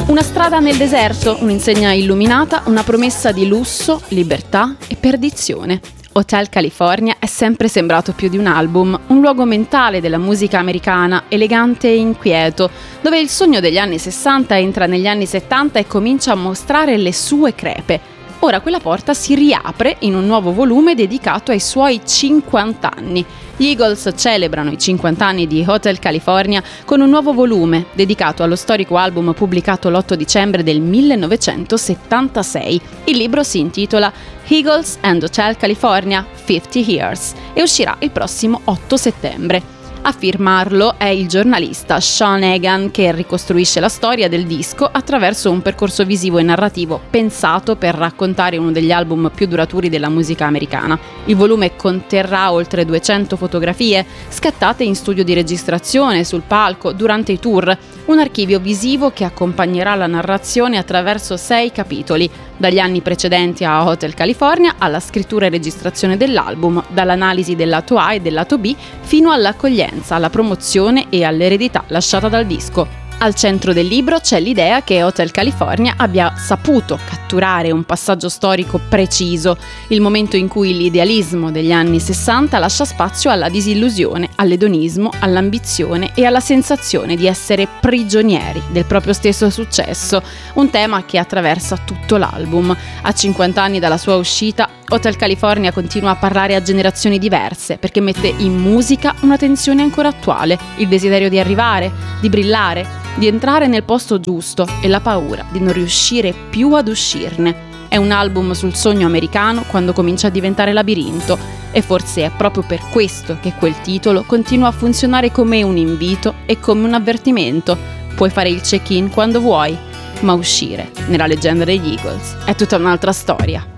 Una strada nel deserto, un'insegna illuminata, una promessa di lusso, libertà e perdizione. Hotel California è sempre sembrato più di un album, un luogo mentale della musica americana, elegante e inquieto, dove il sogno degli anni 60 entra negli anni 70 e comincia a mostrare le sue crepe. Ora quella porta si riapre in un nuovo volume dedicato ai suoi 50 anni. Gli Eagles celebrano i 50 anni di Hotel California con un nuovo volume dedicato allo storico album pubblicato l'8 dicembre del 1976. Il libro si intitola Eagles and Hotel California 50 Years e uscirà il prossimo 8 settembre. A firmarlo è il giornalista Sean Egan, che ricostruisce la storia del disco attraverso un percorso visivo e narrativo pensato per raccontare uno degli album più duraturi della musica americana. Il volume conterrà oltre 200 fotografie scattate in studio di registrazione, sul palco, durante i tour, un archivio visivo che accompagnerà la narrazione attraverso 6 capitoli, dagli anni precedenti a Hotel California alla scrittura e registrazione dell'album, dall'analisi del lato A e del lato B fino all'accoglienza, alla promozione e all'eredità lasciata dal disco. Al centro del libro c'è l'idea che Hotel California abbia saputo catturare un passaggio storico preciso, il momento in cui l'idealismo degli anni 60 lascia spazio alla disillusione, all'edonismo, all'ambizione e alla sensazione di essere prigionieri del proprio stesso successo, un tema che attraversa tutto l'album. A 50 anni dalla sua uscita, Hotel California continua a parlare a generazioni diverse perché mette in musica una tensione ancora attuale, il desiderio di arrivare, di brillare, di entrare nel posto giusto e la paura di non riuscire più ad uscirne. È un album sul sogno americano quando comincia a diventare labirinto e forse è proprio per questo che quel titolo continua a funzionare come un invito e come un avvertimento. Puoi fare il check-in quando vuoi, ma uscire, nella leggenda degli Eagles, è tutta un'altra storia.